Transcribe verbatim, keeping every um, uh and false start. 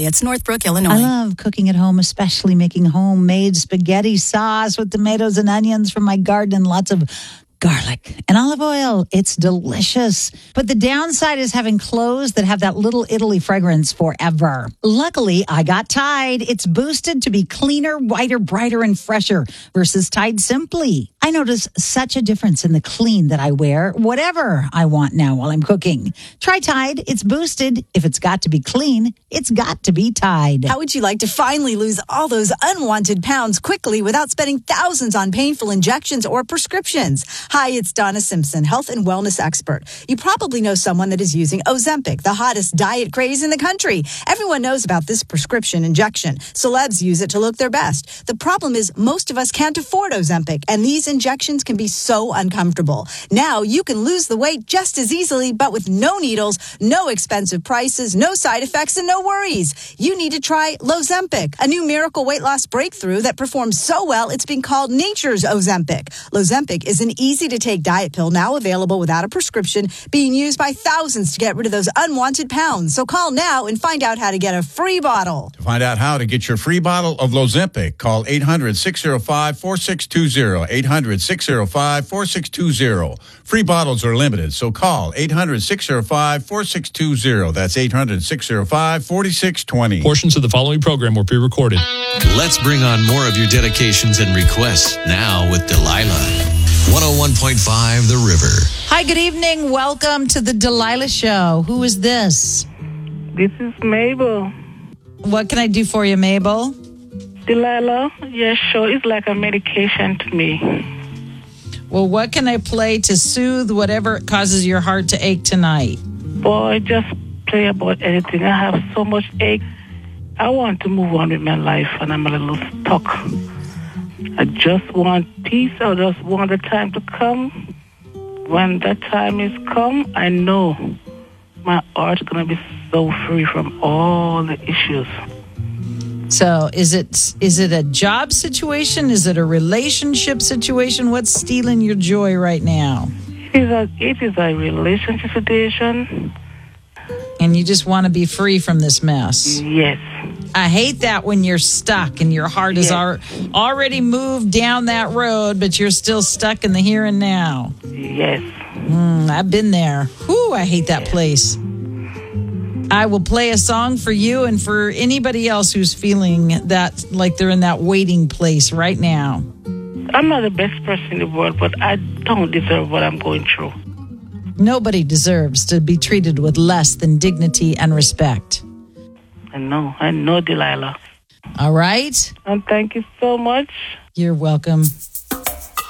It's Northbrook, Illinois. I love cooking at home, especially making homemade spaghetti sauce with tomatoes and onions from my garden and lots of garlic and olive oil. It's delicious. But the downside is having clothes that have that little Italy fragrance forever. Luckily, I got Tide. It's boosted to be cleaner, whiter, brighter, and fresher versus Tide Simply. I notice such a difference in the clean that I wear, whatever I want now while I'm cooking. Try Tide. It's boosted. If it's got to be clean, it's got to be Tide. How would you like to finally lose all those unwanted pounds quickly without spending thousands on painful injections or prescriptions? Hi, it's Donna Simpson, health and wellness expert. You probably know someone that is using Ozempic, the hottest diet craze in the country. Everyone knows about this prescription injection. Celebs use it to look their best. The problem is most of us can't afford Ozempic, and these injections can be so uncomfortable. Now you can lose the weight just as easily, but with no needles, no expensive prices, no side effects, and no worries. You need to try Lozempic, a new miracle weight loss breakthrough that performs so well it's been called nature's Ozempic. Lozempic is an easy to take diet pill now available without a prescription, being used by thousands to get rid of those unwanted pounds. So call now and find out how to get a free bottle. To find out how to get your free bottle of Lozempic, call eight hundred, six oh five, four six two zero, eight hundred, six oh five, four six two zero. Free bottles are limited, so call eight hundred, six oh five, four six two zero. That's eight hundred, six oh five, four six two zero. Portions of the following program were pre-recorded. Let's bring on more of your dedications and requests now with Delilah. one oh one point five The River. Hi, good evening. Welcome to the Delilah Show. Who is this? This is Mabel. What can I do for you, Mabel? Delilah, your show is like a medication to me. Well, what can I play to soothe whatever causes your heart to ache tonight? Boy, just play about anything. I have so much ache. I want to move on with my life, and I'm a little stuck. I just want peace. I just want the time to come. When that time is come, I know my heart is going to be so free from all the issues. So is it is it a job situation? Is it a relationship situation? What's stealing your joy right now? It is a, it is a relationship situation. And you just want to be free from this mess. Yes. I hate that when you're stuck and your heart yes. is al- already moved down that road, but you're still stuck in the here and now. Yes. Mm, I've been there. Whew, I hate that place. I will play a song for you and for anybody else who's feeling that, like they're in that waiting place right now. I'm not the best person in the world, but I don't deserve what I'm going through. Nobody deserves to be treated with less than dignity and respect. I know. I know, Delilah. All right. And thank you so much. You're welcome.